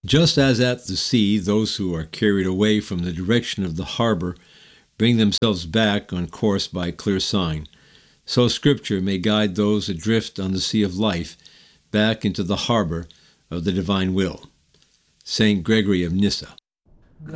Just as at the sea those who are carried away from the direction of the harbor bring themselves back on course by a clear sign, so Scripture may guide those adrift on the sea of life back into the harbor of the divine will. St. Gregory of Nyssa.